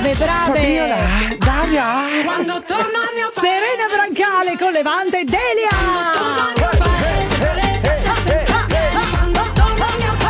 Fabiola, Daria. Quando torno al mio paese. Serena Brancale con Levante e Delia. Quando torno al mio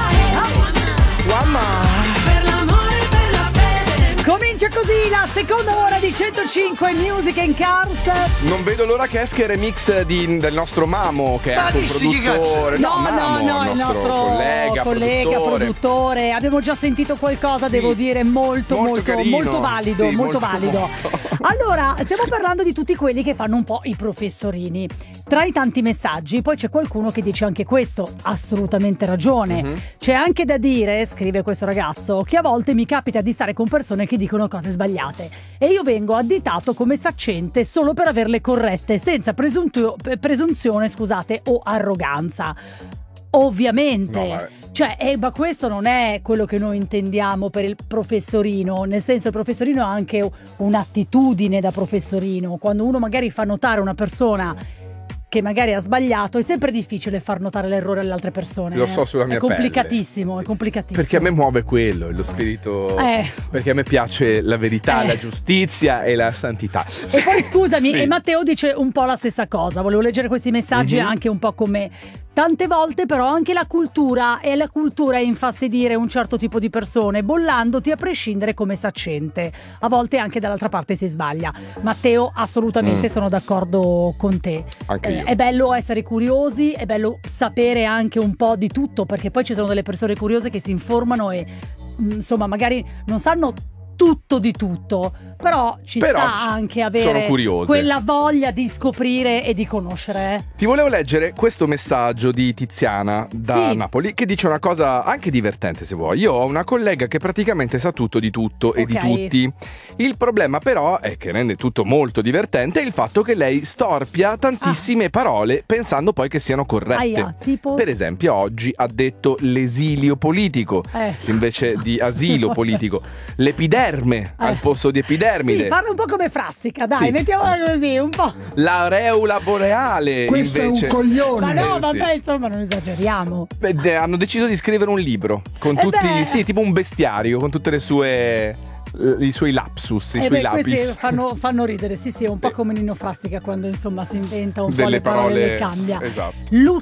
paese. Mamma. Per l'amore e per la fede. Comincia così la seconda ora di 105 Music and Cars. Non vedo l'ora che esca il remix del nostro Mamo, che è anche un produttore. Mamo, il nostro collega produttore. Abbiamo già sentito qualcosa, Sì. devo dire, molto carino. molto valido, Sì, molto valido. molto. Allora, stiamo parlando di tutti quelli che fanno un po' i professorini. Tra i tanti messaggi, poi c'è qualcuno che dice anche questo, assolutamente ragione. C'è anche da dire, scrive questo ragazzo, che a volte mi capita di stare con persone che dicono cose sbagliate e io vengo additato come saccente solo per averle corrette, senza presunzione, scusate, o arroganza. Ovviamente. No, vabbè. Cioè, ma questo non è quello che noi intendiamo per il professorino, nel senso il professorino ha anche un'attitudine da professorino. Quando uno magari fa notare una persona che magari ha sbagliato, è sempre difficile far notare l'errore alle altre persone. Lo so sulla mia È complicatissimo, pelle. è complicatissimo. Perché a me muove quello, lo spirito. Perché a me piace la verità, la giustizia e la santità. E poi scusami, Sì. e Matteo dice un po' la stessa cosa. Volevo leggere questi messaggi anche un po' come tante volte però anche la cultura è infastidire un certo tipo di persone, bollandoti a prescindere come saccente. A volte anche dall'altra parte si sbaglia. Matteo, assolutamente sono d'accordo con te. Anche io. È bello essere curiosi, è bello sapere anche un po' di tutto, perché poi ci sono delle persone curiose che si informano e insomma magari non sanno tutto di tutto, però sta anche sono avere curiose. quella voglia di scoprire e di conoscere. Ti volevo leggere questo messaggio di Tiziana da Sì. Napoli che dice una cosa anche divertente se vuoi. Io ho una collega che praticamente sa tutto di tutto e di Ok. tutti. Il problema però è che rende tutto molto divertente è il fatto che lei storpia tantissime parole pensando poi che siano corrette. Aia, tipo? Per esempio oggi ha detto l'esilio politico invece di asilo politico. L'epiderme al posto di epidermide. Sì, parla un po' come Frassica, dai, Sì. mettiamola così, un po'. L'aureola boreale Questo invece è un coglione. Ma no, sì. vabbè, insomma, non esageriamo. Hanno deciso di scrivere un libro con tutti, beh. sì, tipo un bestiario con tutte le sue i suoi lapsus, i suoi Questi lapis. fanno ridere, sì, è un po' come Nino Frassica quando insomma si inventa un po' Delle le parole e le parole, cambia. esatto.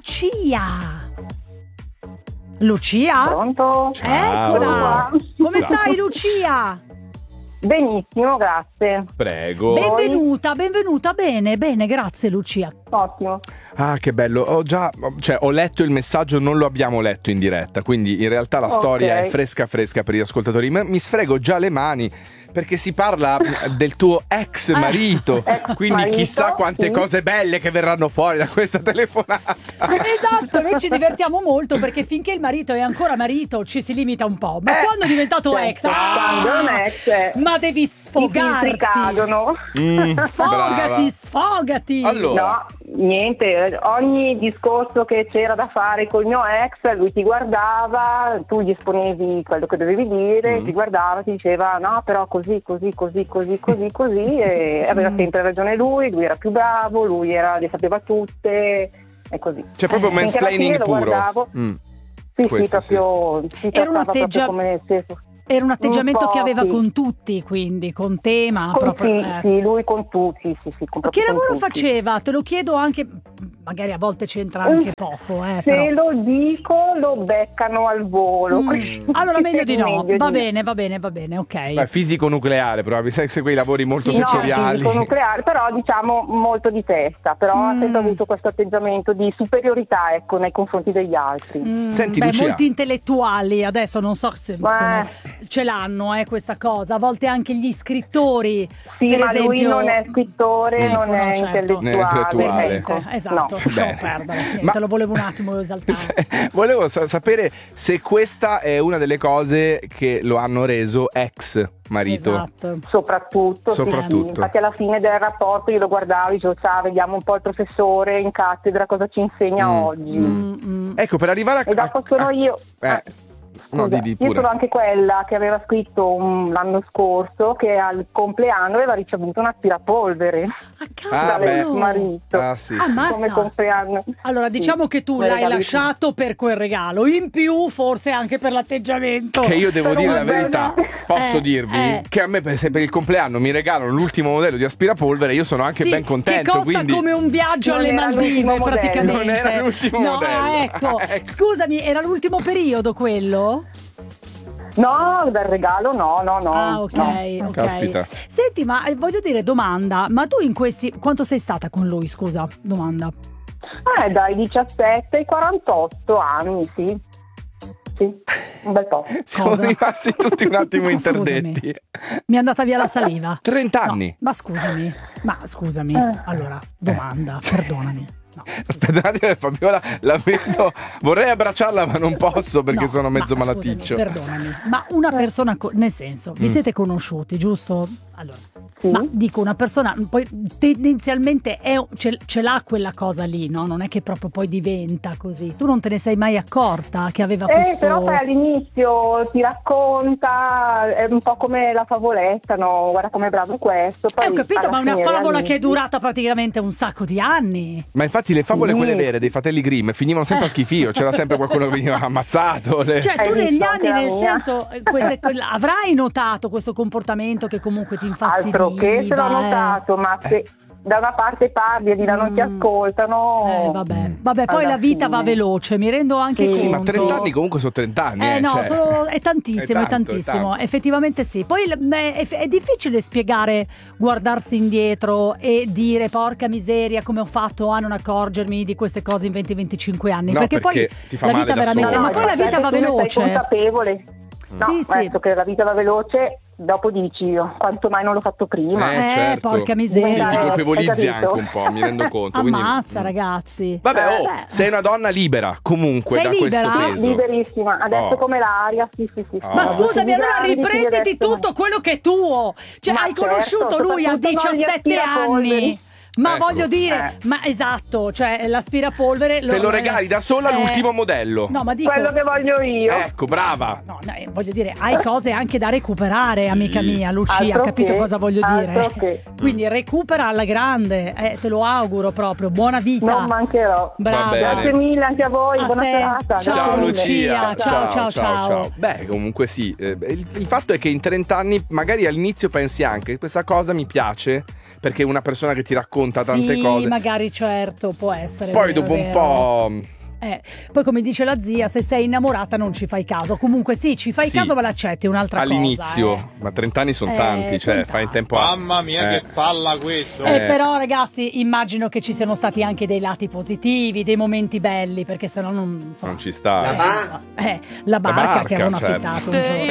Lucia. Pronto? Ciao. Eccola. Come Ciao. stai, Lucia? Benissimo, grazie. Prego. Benvenuta, bene, grazie Lucia. Ottimo. Ah, che bello. Ho letto il messaggio, non lo abbiamo letto in diretta, quindi in realtà la storia è fresca per gli ascoltatori. Ma mi sfrego già le mani perché si parla del tuo ex marito, quindi marito, chissà quante sì. cose belle che verranno fuori da questa telefonata. Esatto, noi ci divertiamo molto perché finché il marito è ancora marito ci si limita un po', ma quando è diventato ex, Quando è un ex, ma devi i filtri sfogarti. cadono. Sfogati. Allora, No, niente, ogni discorso che c'era da fare col mio ex, lui ti guardava, tu gli esponevi quello che dovevi dire, ti guardava, ti diceva no, però così e aveva sempre ragione lui era più bravo, le sapeva tutte e così. c'è proprio Finché alla fine mansplaining lo puro. guardavo, sì, Questo sì. proprio si Era un trattava proprio come se Era un atteggiamento un po', che aveva sì. con tutti, quindi con te, ma con proprio. sì, lui con tutti, sì, con Che proprio con lavoro tutti. faceva? Te lo chiedo anche, magari a volte c'entra anche poco, Se però. lo dico lo beccano al volo. Allora meglio di no. Meglio Va di no. bene, ok. Beh, fisico nucleare, probabilmente, se quei lavori molto Sì, no, sensoriali. Fisico nucleare, però diciamo molto di testa, però ha sempre avuto questo atteggiamento di superiorità, ecco, nei confronti degli altri. Senti, Beh, Lucia. molti intellettuali adesso non so se come ce l'hanno questa cosa, a volte anche gli scrittori. Sì, per ma esempio, lui non è scrittore, non no, è certo. Intellettuale. Perfetto, esatto, No. lasciamo Bene. perdere. Niente, Ma- lo volevo un attimo esaltare. Volevo sapere se questa è una delle cose che lo hanno reso ex marito. Esatto. Soprattutto. Sì. Infatti alla fine del rapporto io lo guardavo e dicevo ciao, vediamo un po' il professore in cattedra cosa ci insegna oggi. Ecco, per arrivare a... E dopo sono io. No, Scusa, di io pure. sono anche quella che aveva scritto l'anno scorso che al compleanno aveva ricevuto un aspirapolvere. dall'ex cavolo! marito. Ah, sì, sì. Ammazza. Come compleanno. Allora, diciamo che tu Me l'hai regali- lasciato per quel regalo, in più forse anche per l'atteggiamento. Che io devo Per dire un la verità, bel- posso dirvi che a me se per il compleanno mi regalano l'ultimo modello di aspirapolvere, io sono anche Sì, ben contento. che costa quindi come un viaggio Non alle era Maldive l'ultimo modello. praticamente. Non era l'ultimo no, modello. ecco. Ecco. Scusami, era l'ultimo periodo quello? No, dal regalo no. Ah, ok, no. ok. Caspita. Senti, ma voglio dire, domanda, ma tu in questi quanto sei stata con lui, scusa? Domanda. Dai 17 ai 48 anni, sì. Sì, un bel po'. Siamo Cosa? rimasti tutti un attimo No, scusami. interdetti. Mi è andata via la saliva. 30 No, anni. ma scusami. Allora, domanda, perdonami. No, Aspetta un attimo, Fabiola, la vedo. Vorrei abbracciarla, ma non posso perché no, sono mezzo ma malaticcio. scusami, perdonami, ma una persona, nel senso, vi siete conosciuti, giusto? Allora, Sì. ma dico, una persona poi tendenzialmente ce l'ha quella cosa lì, no? Non è che proprio poi diventa così. Tu non te ne sei mai accorta che aveva questo... Però poi all'inizio ti racconta, è un po' come la favoletta, no? Guarda com'è bravo questo. Poi ho capito, alla ma una fine favola realizzi- che è durata praticamente un sacco di anni. Ma infatti le favole Sì. quelle vere dei fratelli Grimm finivano sempre a schifio, c'era sempre qualcuno che veniva ammazzato. Cioè, Hai tu negli visto anni, anche la nel mia? senso, avrai notato questo comportamento che comunque ti infastidiva. Altro che se l'ho notato, ma se da una parte parli e di là non ti ascoltano. Vabbè, poi alla la vita va fine. veloce, mi rendo anche Sì. conto. Sì, ma 30 anni comunque sono 30 anni. No, cioè. è tantissimo, È è tanto, tantissimo. è tanto. Effettivamente sì. Poi è difficile spiegare, guardarsi indietro e dire porca miseria come ho fatto a non accorgermi di queste cose in 20-25 anni. No, perché perché poi ti fa la male vita da veramente... solo, Ma poi la basta. vita va tu ne sei veloce. consapevole. No, Sì, sì. adesso che la vita va veloce, dopo dici io, quanto mai non l'ho fatto prima. Certo. porca Sì, miseria. ti colpevolizzi Hai capito? anche un po', mi rendo conto. quindi- Ammazza, ragazzi. Vabbè, Beh. sei una donna libera comunque Sei da libera? questo peso. Liberissima, adesso Oh. come l'aria, sì. Oh. Ma Ah, scusami, allora grandi, riprenditi adesso- tutto quello che è tuo. Cioè, Ma hai certo, conosciuto lui a soprattutto non gli 17 aspirapolveri. anni. Ma Ecco. voglio dire, ma esatto, cioè l'aspirapolvere Te lo regali da sola l'ultimo modello. No, ma dico Quello che voglio io. Ecco, brava. No, voglio dire, hai cose anche da recuperare, Sì. amica mia, Lucia, Altro capito che, cosa voglio dire? altro che. Quindi recupera alla grande, te lo auguro proprio, buona vita. Non mancherò. Brava. Va bene. Grazie mille anche a voi, A buona te. serata. Ciao, Grazie mille. Lucia. Ciao. Beh, comunque sì. Il fatto è che in 30 anni, magari all'inizio pensi anche, questa cosa mi piace, perché è una persona che ti racconta tante sì, cose. magari certo, può essere. Poi vero, dopo un vero. po'. Poi come dice la zia, se sei innamorata non ci fai caso. Comunque sì, ci fai Sì. caso ma l'accetti, è un'altra All'inizio, cosa. ma 30 anni sono Eh, tanti, cioè sono fai in tanti. tempo a... Mamma mia, che palla questo! Però ragazzi, immagino che ci siano stati anche dei lati positivi, dei momenti belli, perché sennò non, insomma, Non ci sta. La la barca che avevano certo. affittato un giorno.